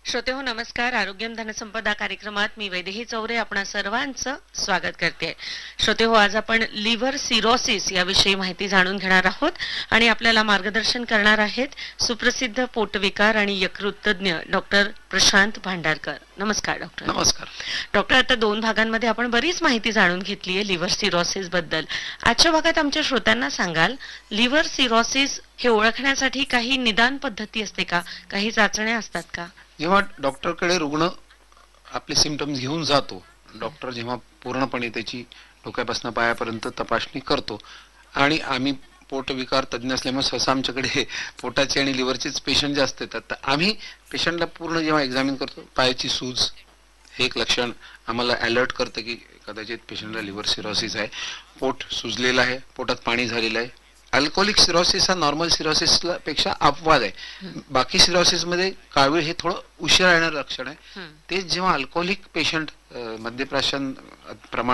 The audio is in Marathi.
श्रोते हो नमस्कार. आरोग्यम धनसंपदा कार्यक्रमात मी वैदेही चौरे आपणा सर्वांचं स्वागत करते. श्रोते हो, आज आपण लिव्हर सिरोसिस याविषयी माहिती जाणून घेणार आहोत आणि आपल्याला मार्गदर्शन करणार आहेत सुप्रसिद्ध पोटविकार आणि यकृत तज्ञ डॉक्टर प्रशांत भांडारकर. नमस्कार डॉक्टर. नमस्कार डॉक्टर, आता 2 भागांमध्ये आपण बरीच माहिती जाणून घेतली आहे लिव्हर सिरोसिस बद्दल. आजच्या भागात आमच्या श्रोत्यांना सांगाल, लिव्हर सिरोसिस हे ओळखण्यासाठी काही निदान पद्धती असते का, काही चाचण्या असतात का? जेव्हा डॉक्टरकडे रुग्ण आपले सिम्पटम्स घेऊन जातो, डॉक्टर जेव्हा पूर्णपणे त्याची डोक्यापासून पायापर्यंत तपासणी करतो आणि आम्ही पोटविकार तज्ज्ञ असल्यामुळे सहसा आमच्याकडे पोटाचे आणि लिव्हरचेच पेशंट जास्त येतात. तर आम्ही पेशंटला पूर्ण जेव्हा एक्झामिन करतो, पायाची सूज हे एक लक्षण आम्हाला अलर्ट करतं की कदाचित पेशंटला लिव्हर सिरोसिस आहे. पोट सुजलेलं आहे, पोटात पाणी झालेलं आहे. अल्कोहोलिक सिरोसिस हा नॉर्मल सिरोसिस पेक्षा अपवाद आहे. बाकी सिरोसिस मध्ये कावीळ हे थोडं उशिरा येणारं लक्षण आहे. तेच जेव्हा अल्कोहोलिक पेशंट मद्यप्राशन प्रमाण